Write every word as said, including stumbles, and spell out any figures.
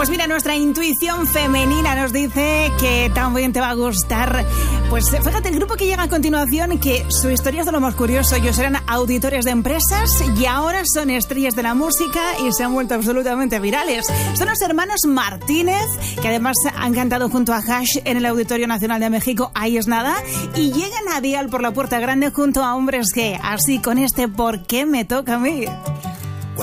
Pues mira, nuestra intuición femenina nos dice que también te va a gustar. Pues fíjate, el grupo que llega a continuación, que su historia es de lo más curioso. Ellos eran auditores de empresas y ahora son estrellas de la música y se han vuelto absolutamente virales. Son los hermanos Martínez, que además han cantado junto a Hash en el Auditorio Nacional de México, Ahí es nada, y llegan a Dial por la Puerta Grande junto a Hombres G. Así con este ¿Por qué me toca a mí?